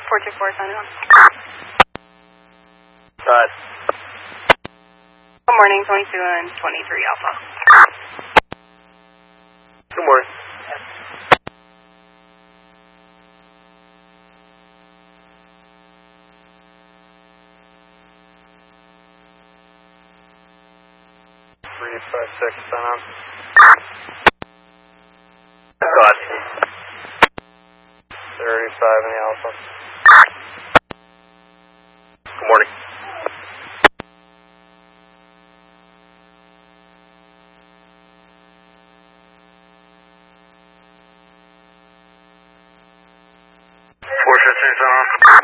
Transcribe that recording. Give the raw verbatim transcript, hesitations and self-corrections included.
four two four, sign on. Five. Good morning, twenty-two and twenty-three Alpha. Good morning. Three five six, sign on. God. Thirty-five in the Alpha. Good morning. Four fifteen, sign on.